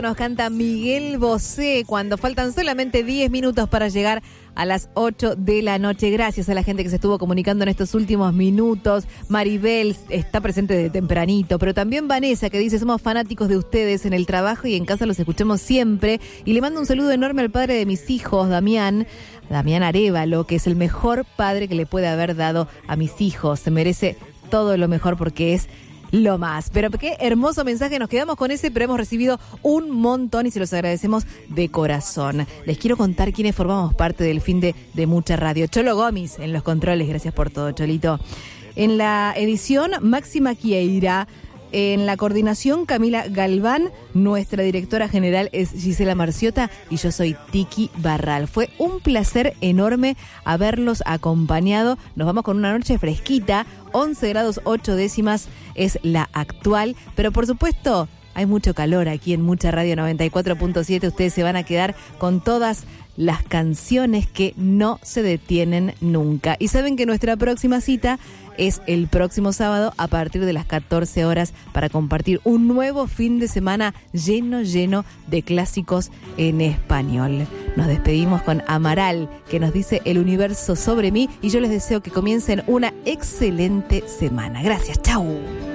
Nos canta Miguel Bosé cuando faltan solamente 10 minutos para llegar a las 8 de la noche. Gracias a la gente que se estuvo comunicando en estos últimos minutos. Maribel está presente de tempranito, pero también Vanessa, que dice: somos fanáticos de ustedes en el trabajo y en casa, los escuchamos siempre. Y le mando un saludo enorme al padre de mis hijos, Damián Arévalo, que es el mejor padre que le puede haber dado a mis hijos. Se merece todo lo mejor porque es lo más. Pero qué hermoso mensaje, nos quedamos con ese, pero hemos recibido un montón y se los agradecemos de corazón. Les quiero contar quiénes formamos parte del fin de Mucha Radio. Cholo Gómez en los controles, gracias por todo, Cholito. En la edición, Máxima Quieira. En la coordinación, Camila Galván. Nuestra directora general es Gisela Marciota y yo soy Tiki Barral. Fue un placer enorme haberlos acompañado. Nos vamos con una noche fresquita. 11 grados 8 décimas es la actual. Pero por supuesto, hay mucho calor aquí en Mucha Radio 94.7. Ustedes se van a quedar con todas las canciones que no se detienen nunca. Y saben que nuestra próxima cita es el próximo sábado a partir de las 14 horas para compartir un nuevo fin de semana lleno de clásicos en español. Nos despedimos con Amaral, que nos dice El universo sobre mí, y yo les deseo que comiencen una excelente semana. Gracias, chau.